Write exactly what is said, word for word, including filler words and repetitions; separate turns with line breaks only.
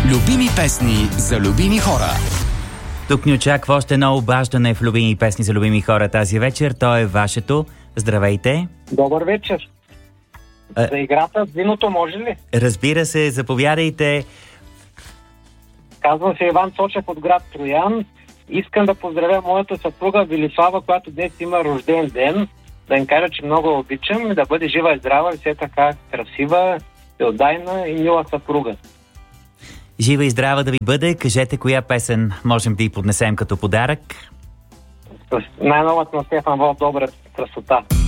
Любими песни за любими хора.
Тук ни очаква още едно обаждане в любими песни за любими хора тази вечер. То е вашето. Здравейте.
Добър вечер.
А...
За играта с виното може ли?
Разбира се, заповядайте.
Казвам се Иван Цочев от град Троян. Искам да поздравя моята съпруга Велислава, която днес има рожден ден. Да им кажа, че много обичам и да бъде жива и здрава, и все така красива, белдайна и мила съпруга.
Жива и здрава да ви бъде. Кажете коя песен можем да й поднесем като подарък.
Най-новата на Стефан Вълк, добра красота.